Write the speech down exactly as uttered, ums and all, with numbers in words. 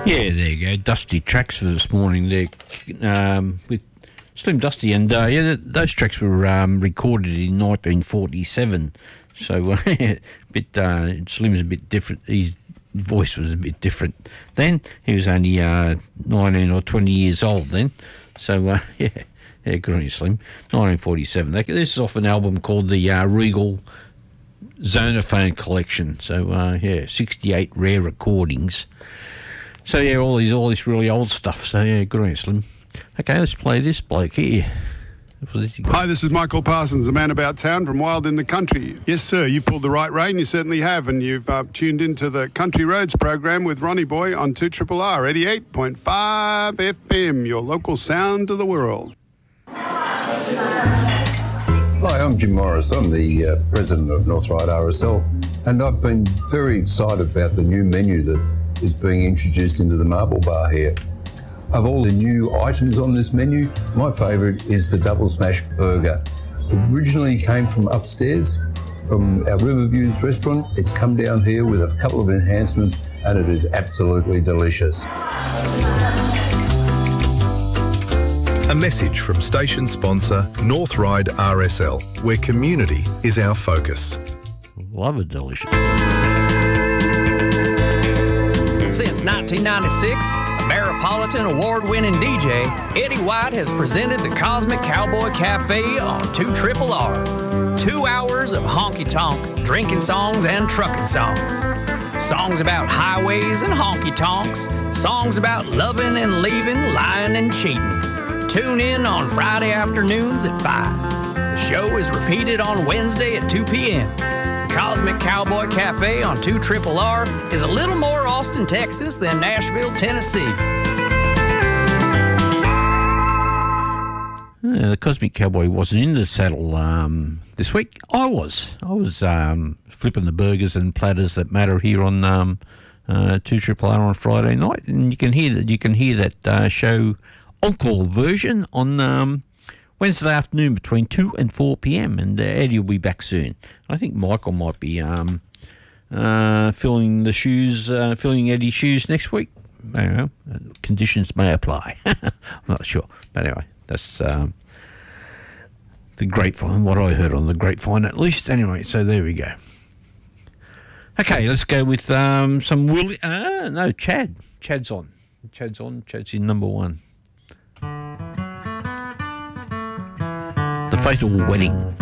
Yeah, there you go. Dusty tracks for this morning there um, with Slim Dusty. And uh, yeah, those tracks were um, recorded in nineteen forty-seven. So uh, a bit, uh, Slim's a bit different. His voice was a bit different then. He was only uh, nineteen or twenty years old then. So, uh, yeah, yeah, good on you, Slim. nineteen forty-seven. This is off an album called the uh, Regal Zonophone Collection. So, uh, yeah, sixty-eight rare recordings. So, yeah, all these, all this really old stuff. So, yeah, good on you, Slim. Okay, let's play this bloke here. Hi, this is Michael Parsons, the man about town from Wild in the Country. Yes, sir, you pulled the right rein, you certainly have, and you've uh, tuned into the Country Roads program with Ronnie Boy on two R R R, eighty-eight point five F M, your local sound to the world. Hi, I'm Jim Morris. I'm the uh, president of North Ryde R S L, and I've been very excited about the new menu that is being introduced into the Marble Bar here. Of all the new items on this menu, my favourite is the Double Smash Burger. Originally came from upstairs, from our Riverviews restaurant. It's come down here with a couple of enhancements, and it is absolutely delicious. A message from station sponsor North Ryde R S L, where community is our focus. Love it, delicious. Since nineteen ninety-six, Ameripolitan award-winning D J Eddie White has presented the Cosmic Cowboy Cafe on two R R R. Two hours of honky-tonk, drinking songs and trucking songs. Songs about highways and honky-tonks. Songs about loving and leaving, lying and cheating. Tune in on Friday afternoons at five. The show is repeated on Wednesday at two p.m. The Cosmic Cowboy Cafe on two R R R is a little more Austin, Texas than Nashville, Tennessee. Yeah, the Cosmic Cowboy wasn't in the saddle um, this week. I was. I was um, flipping the burgers and platters that matter here on um, uh, two R R R on Friday night, and you can hear that. You can hear that uh, show Uncle version on um, Wednesday afternoon between two and four p.m. and uh, Eddie will be back soon. I think Michael might be um, uh, filling the shoes, uh, filling Eddie's shoes next week. I don't know. Conditions may apply. I'm not sure, but anyway, that's um, the grapevine. What I heard on the grapevine, at least. Anyway, so there we go. Okay, let's go with um, some Willie. Uh, no, Chad. Chad's on. Chad's on. Chad's in number one. The Fatal Wedding.